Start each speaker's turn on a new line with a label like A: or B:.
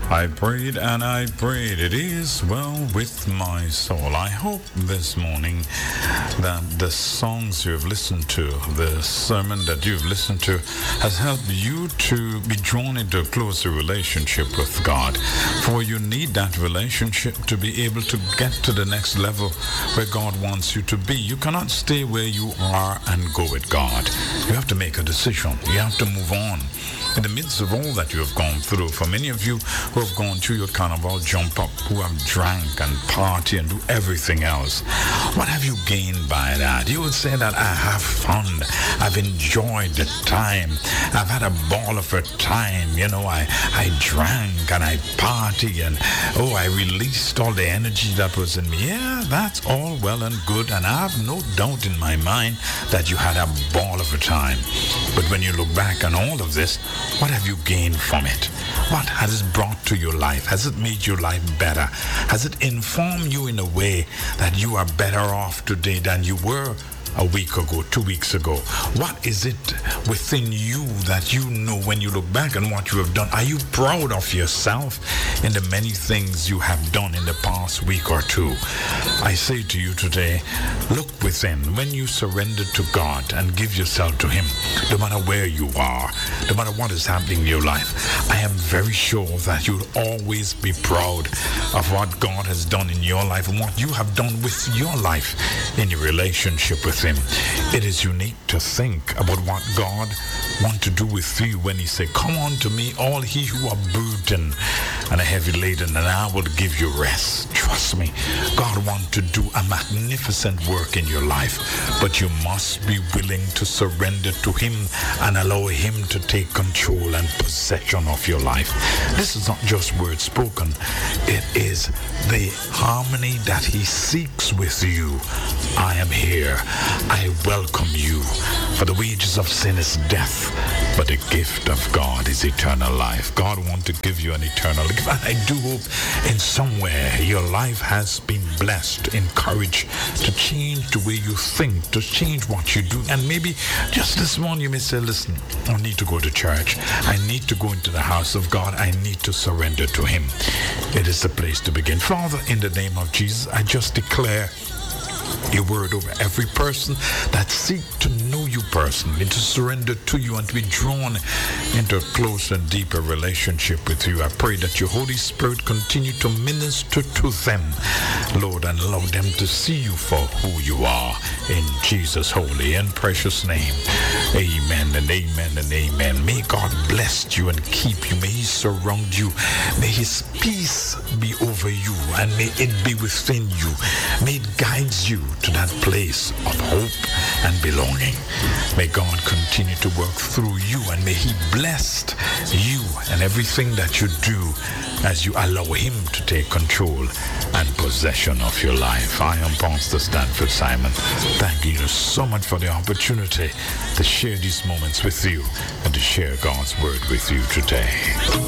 A: I prayed and I prayed. It is well with my soul. I hope this morning that the songs you have listened to, the sermon that you've listened to, has helped you to be drawn into a closer relationship with God. For you need that relationship to be able to get to the next level where God wants you to be. You cannot stay where you are and go with God. You have to make a decision. You have to move on. In the midst of all that you have gone through, for many of you who have gone through your carnival jump up, who have drank and party and do everything else, what have you gained by that? You would say that I have fun, I've enjoyed the time, I've had a ball of a time, I drank and I party and I released all the energy that was in me. Yeah, that's all well and good, and I have no doubt in my mind that you had a ball of a time. But when you look back on all of this, what have you gained from it? What has it brought to your life? Has it made your life better? Has it informed you in a way that you are better off today than you were a week ago, 2 weeks ago? What is it within you that you know when you look back on what you have done? Are you proud of yourself in the many things you have done in the past week or two? I say to you today, look within. When you surrender to God and give yourself to Him, no matter where you are, no matter what is happening in your life, I am very sure that you'll always be proud of what God has done in your life and what you have done with your life in your relationship with Him. It is unique to think about what God wants to do with you when He said, "Come unto me, all ye who are burdened and are heavy laden, and I will give you rest." Trust me, God wants to do a magnificent work in your life, but you must be willing to surrender to Him and allow Him to take control and possession of your life. This is not just words spoken. It is the harmony that He seeks with you. I am here. I welcome you. For the wages of sin is death, but the gift of God is eternal life. God wants to give you an eternal life. And I do hope in somewhere your life has been blessed, encouraged to change the way you think, to change what you do. And maybe just this morning you may say, listen, I need to go to church. I need to go into the house of God. I need to surrender to Him. It is the place to begin. Father, in the name of Jesus, I just declare your word over every person that seek to know you personally, to surrender to you and to be drawn into a closer and deeper relationship with you. I pray that your Holy Spirit continue to minister to them, Lord, and allow them to see you for who you are. In Jesus' holy and precious name, amen and amen and amen. May God bless you and keep you. May He surround you. May His peace be over you, and may it be within you. May it guide you to that place of hope and belonging. May God continue to work through you, and may He bless you and everything that you do as you allow Him to take control and possession of your life. I am Pastor Stanford Simon. Thank you so much for the opportunity to share these moments with you and to share God's word with you today.